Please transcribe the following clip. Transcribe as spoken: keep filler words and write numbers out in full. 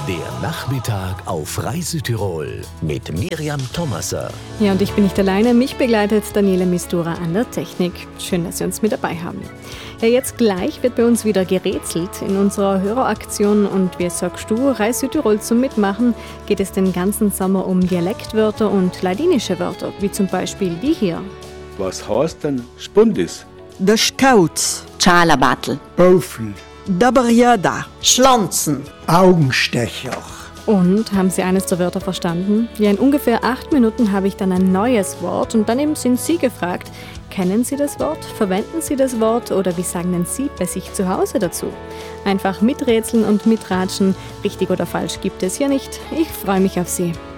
Der Nachmittag auf Reise-Tirol mit Miriam Thomaser. Ja, und ich bin nicht alleine. Mich begleitet Daniele Mistura an der Technik. Schön, dass Sie uns mit dabei haben. Ja, jetzt gleich wird bei uns wieder gerätselt in unserer Höreraktion. Und wie sagst du, Reise-Tirol zum Mitmachen geht es den ganzen Sommer um Dialektwörter und ladinische Wörter, wie zum Beispiel die hier. Was heißt denn Spundis? Der Scout, Cialabatl, Baufel, der Barriada, Schlanzen, Augenstecher. Und haben Sie eines der Wörter verstanden? Ja, in ungefähr acht Minuten habe ich dann ein neues Wort und dann eben sind Sie gefragt. Kennen Sie das Wort? Verwenden Sie das Wort? Oder wie sagen denn Sie bei sich zu Hause dazu? Einfach miträtseln und mitratschen. Richtig oder falsch gibt es hier nicht. Ich freue mich auf Sie.